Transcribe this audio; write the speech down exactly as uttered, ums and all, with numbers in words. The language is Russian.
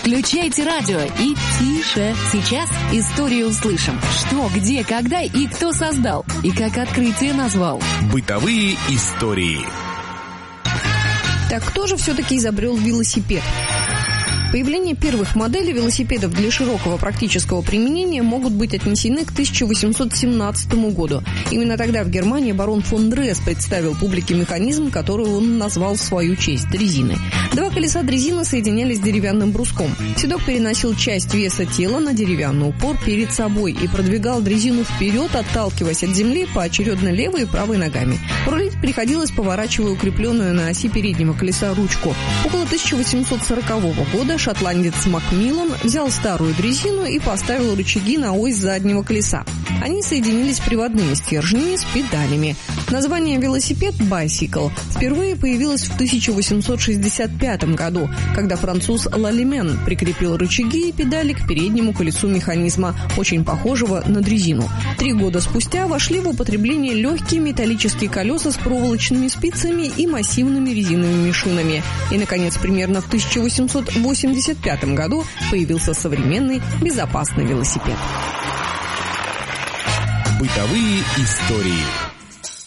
Включайте радио и тише. Сейчас историю услышим. Что, где, когда и кто создал, и как открытие назвал. Бытовые истории. Так кто же все-таки изобрел велосипед? Появление первых моделей велосипедов для широкого практического применения могут быть отнесены к тысяча восемьсот семнадцатому году. Именно тогда в Германии барон фон Дресс представил публике механизм, который он назвал в свою честь – дрезиной. Два колеса дрезины соединялись деревянным бруском. Седок переносил часть веса тела на деревянный упор перед собой и продвигал дрезину вперед, отталкиваясь от земли поочередно левой и правой ногами. Рулить приходилось, поворачивая укрепленную на оси переднего колеса ручку. Около тысяча восемьсот сорокового года шотландец Макмиллан взял старую дрезину и поставил рычаги на ось заднего колеса. Они соединились приводными стержнями с педалями. Название велосипед «bicycle» впервые появилось в тысяча восемьсот шестьдесят пятом году, когда француз Лалемен прикрепил рычаги и педали к переднему колесу механизма, очень похожего на дрезину. Три года спустя вошли в употребление легкие металлические колеса с проволочными спицами и массивными резиновыми шинами. И, наконец, примерно в тысяча восемьсот восемьдесят пятом году появился современный безопасный велосипед. Бытовые истории.